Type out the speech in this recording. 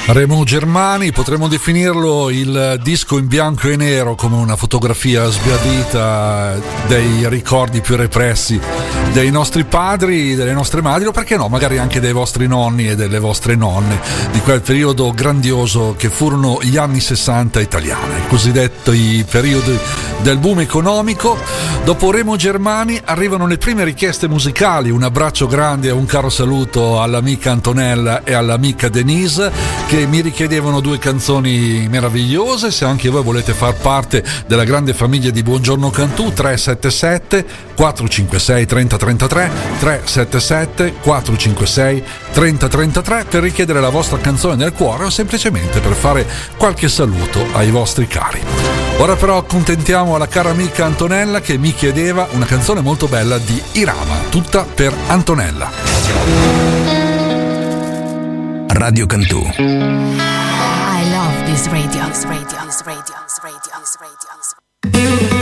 Remo Germani, potremmo definirlo il disco in bianco e nero, come una fotografia sbiadita dei ricordi più repressi dei nostri padri, delle nostre madri, o perché no, magari anche dei vostri nonni e delle vostre nonne, di quel periodo grandioso che furono gli anni 60 italiani, i cosiddetti periodi del boom economico. Dopo Remo Germani arrivano le prime richieste musicali. Un abbraccio grande e un caro saluto all'amica Antonella e all'amica Denise, che mi richiedevano due canzoni meravigliose. Se anche voi volete far parte della grande famiglia di Buongiorno Cantù, 377 456 3033, 377 456 3033 per richiedere la vostra canzone del cuore o semplicemente per fare qualche saluto ai vostri cari. Ora però accontentiamo la cara amica Antonella, che mi chiedeva una canzone molto bella di Irama, tutta per Antonella. Radio Cantù. I love this radio.